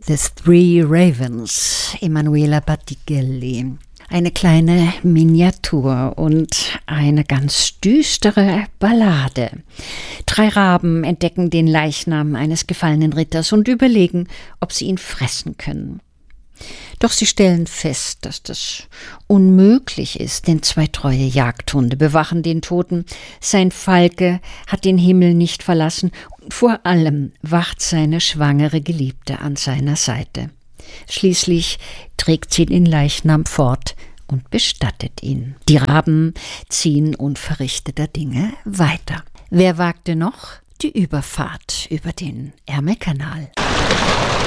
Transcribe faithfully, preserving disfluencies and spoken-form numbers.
The Three Ravens, Emanuela Battigelli. Eine kleine Miniatur und eine ganz düstere Ballade. Drei Raben entdecken den Leichnam eines gefallenen Ritters und überlegen, ob sie ihn fressen können. Doch sie stellen fest, dass das unmöglich ist, denn zwei treue Jagdhunde bewachen den Toten. Sein Falke hat den Himmel nicht verlassen und vor allem wacht seine schwangere Geliebte an seiner Seite. Schließlich trägt sie den Leichnam fort und bestattet ihn. Die Raben ziehen unverrichteter Dinge weiter. Wer wagte noch die Überfahrt über den Ärmelkanal?